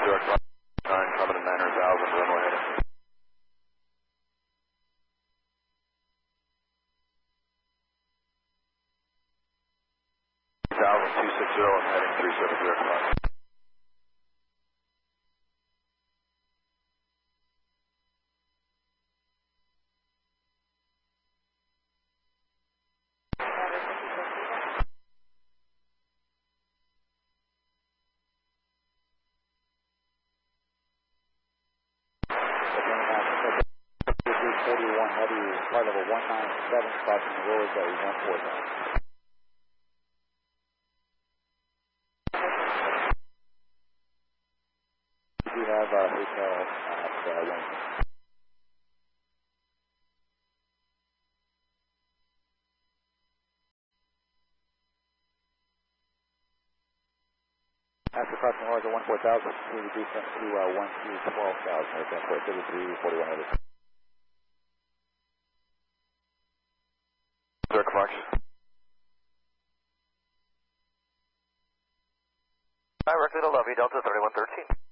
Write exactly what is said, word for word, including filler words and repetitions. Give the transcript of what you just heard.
direct line, nine, coming to nine hundred thousand, runway heading. two thousand, two sixty, I'm heading three seven direct line. forty-one heavy, flight level one nine seven, crossing the road, uh, one four thousand. We do have a hotel at uh, Wayne. After crossing the road, one four thousand, we reduce them to uh, one two twelve thousand, airplane for thirty-three forty-one heavy. Direct Fox. Directly to Lovey, Delta thirty-one thirteen.